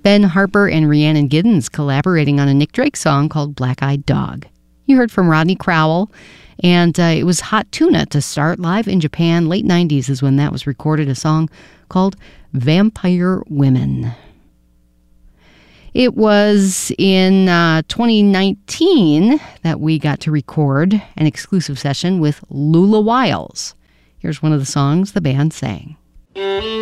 Ben Harper and Rhiannon Giddens collaborating on a Nick Drake song called Black Eyed Dog. You heard from Rodney Crowell, and it was Hot Tuna to start. Live in Japan, late 90s is when that was recorded, a song called Vampire Women. It was in 2019 that we got to record an exclusive session with Lula Wiles. Here's one of the songs the band sang.